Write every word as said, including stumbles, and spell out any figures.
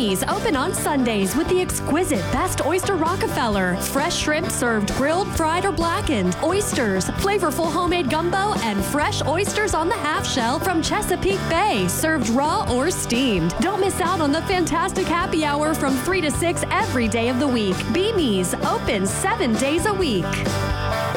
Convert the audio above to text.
Beamy's open on Sundays with the exquisite best oyster Rockefeller. Fresh shrimp served grilled, fried, or blackened. Oysters, flavorful homemade gumbo, and fresh oysters on the half shell from Chesapeake Bay, served raw or steamed. Don't miss out on the fantastic happy hour from three to six every day of the week. Beamy's open seven days a week.